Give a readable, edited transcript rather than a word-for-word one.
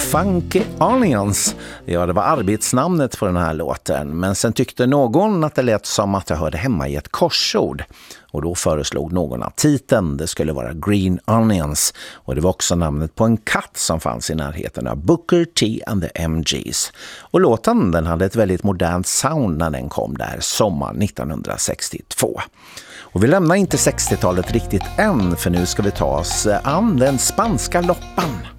Funky Onions. Ja, det var arbetsnamnet på den här låten. Men sen tyckte någon att det lät som att jag hörde hemma i ett korsord. Och då föreslog någon att titeln det skulle vara Green Onions. Och det var också namnet på en katt som fanns i närheten av Booker T and the MGs. Och låten den hade ett väldigt modernt sound när den kom där sommar 1962. Och vi lämnar inte 60-talet riktigt än, för nu ska vi ta oss an den spanska loppan.